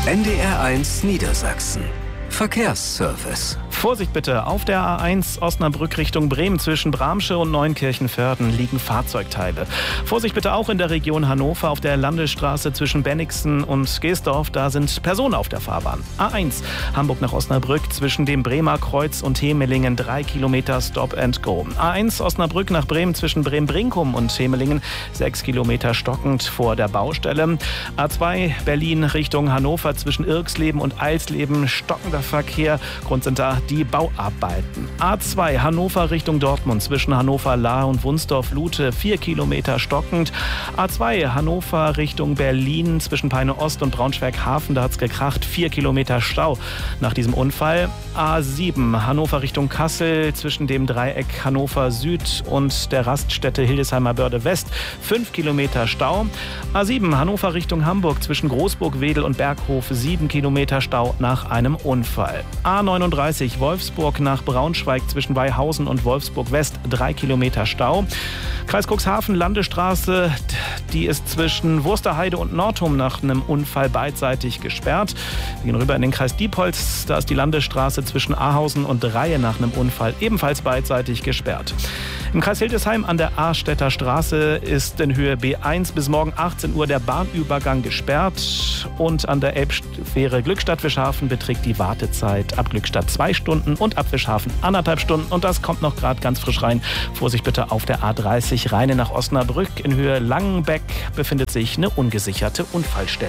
NDR1 Niedersachsen. Verkehrsservice. Vorsicht bitte, auf der A1 Osnabrück Richtung Bremen zwischen Bramsche und Neunkirchen-Vörden liegen Fahrzeugteile. Vorsicht bitte auch in der Region Hannover auf der Landesstraße zwischen Bennigsen und Geesdorf, da sind Personen auf der Fahrbahn. A1 Hamburg nach Osnabrück zwischen dem Bremer Kreuz und Hemelingen 3 Kilometer Stop and Go. A1 Osnabrück nach Bremen zwischen Bremen-Brinkum und Hemelingen 6 Kilometer stockend vor der Baustelle. A2 Berlin Richtung Hannover zwischen Irxleben und Eilsleben stockender Verkehr. Grund sind da die Bauarbeiten. A2 Hannover Richtung Dortmund zwischen Hannover-Lahr und Wunsdorf-Lute 4 Kilometer stockend. A2 Hannover Richtung Berlin zwischen Peine Ost und Braunschweig-Hafen, da hat es gekracht, 4 Kilometer Stau nach diesem Unfall. A7 Hannover Richtung Kassel zwischen dem Dreieck Hannover Süd und der Raststätte Hildesheimer Börde West 5 Kilometer Stau. A7 Hannover Richtung Hamburg zwischen Großburg-Wedel und Berghof 7 Kilometer Stau nach einem Unfall. A39 Wolfsburg nach Braunschweig zwischen Weihausen und Wolfsburg West 3 Kilometer Stau. Kreis Cuxhaven Landesstraße, die ist zwischen Wursterheide und Nordhum nach einem Unfall beidseitig gesperrt. Wir gehen rüber in den Kreis Diepholz, da ist die Landesstraße zwischen Ahausen und Reihe nach einem Unfall ebenfalls beidseitig gesperrt. Im Kreis Hildesheim an der Ahrstädter Straße ist in Höhe B1 bis morgen 18 Uhr der Bahnübergang gesperrt und an der Elbfähre Glückstadt-Wischhafen beträgt die Wartezeit ab Glückstadt 2 Stunden und ab Wischhafen 1,5 Stunden und das kommt noch gerade ganz frisch rein. Vorsicht bitte auf der A30 Rheine nach Osnabrück. In Höhe Langenbeck befindet sich eine ungesicherte Unfallstelle.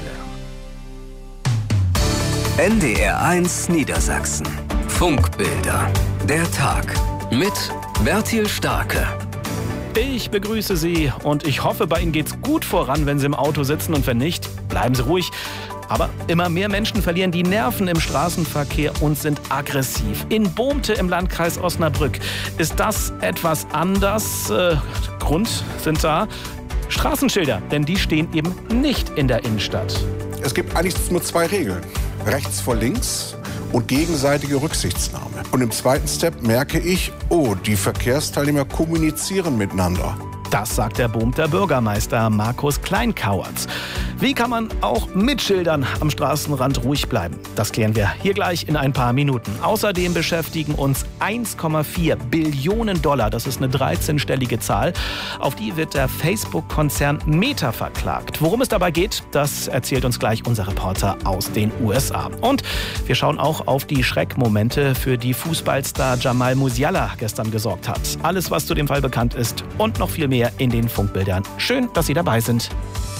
NDR1 Niedersachsen. Funkbilder. Der Tag. Mit Bertil Starke. Ich begrüße Sie und ich hoffe, bei Ihnen geht's gut voran, wenn Sie im Auto sitzen und wenn nicht, bleiben Sie ruhig. Aber immer mehr Menschen verlieren die Nerven im Straßenverkehr und sind aggressiv. In Bohmte im Landkreis Osnabrück ist das etwas anders. Grund sind da Straßenschilder, denn die stehen eben nicht in der Innenstadt. Es gibt eigentlich nur 2 Regeln. Rechts vor links und gegenseitige Rücksichtnahme. Und im zweiten Step merke ich, die Verkehrsteilnehmer kommunizieren miteinander. Das sagt der Bohmter Bürgermeister Markus Kleinkauertz. Wie kann man auch mit Schildern am Straßenrand ruhig bleiben? Das klären wir hier gleich in ein paar Minuten. Außerdem beschäftigen uns 1,4 Billionen $, das ist eine 13-stellige Zahl. Auf die wird der Facebook-Konzern Meta verklagt. Worum es dabei geht, das erzählt uns gleich unser Reporter aus den USA. Und wir schauen auch auf die Schreckmomente, für die Fußballstar Jamal Musiala gestern gesorgt hat. Alles, was zu dem Fall bekannt ist und noch viel mehr in den Funkbildern. Schön, dass Sie dabei sind.